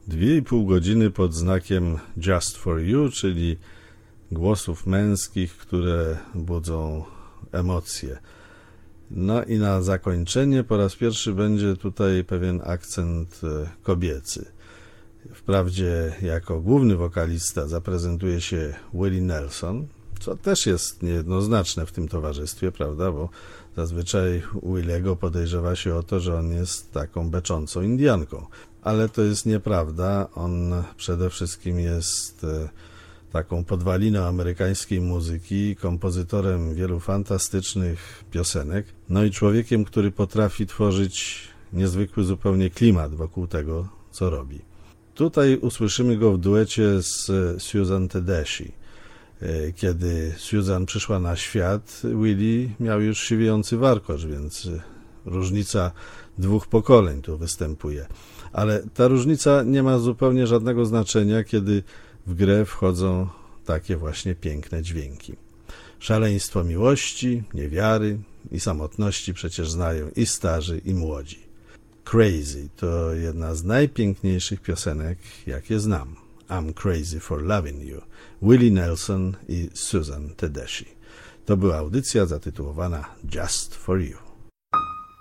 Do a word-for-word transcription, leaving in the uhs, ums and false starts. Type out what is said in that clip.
Dwie i pół godziny pod znakiem Just for You, czyli głosów męskich, które budzą emocje. No i na zakończenie po raz pierwszy będzie tutaj pewien akcent kobiecy. Wprawdzie jako główny wokalista zaprezentuje się Willie Nelson, co też jest niejednoznaczne w tym towarzystwie, prawda, bo zazwyczaj Williego podejrzewa się o to, że on jest taką beczącą Indianką. Ale to jest nieprawda, on przede wszystkim jest taką podwaliną amerykańskiej muzyki, kompozytorem wielu fantastycznych piosenek, no i człowiekiem, który potrafi tworzyć niezwykły zupełnie klimat wokół tego, co robi. Tutaj usłyszymy go w duecie z Susan Tedeschi. Kiedy Susan przyszła na świat, Willie miał już siwiejący warkocz, więc różnica dwóch pokoleń tu występuje. Ale ta różnica nie ma zupełnie żadnego znaczenia, kiedy w grę wchodzą takie właśnie piękne dźwięki. Szaleństwo miłości, niewiary i samotności przecież znają i starzy, i młodzi. Crazy to jedna z najpiękniejszych piosenek, jakie znam. I'm Crazy for Loving You. Willie Nelson i Susan Tedeschi. To była audycja zatytułowana Just for You.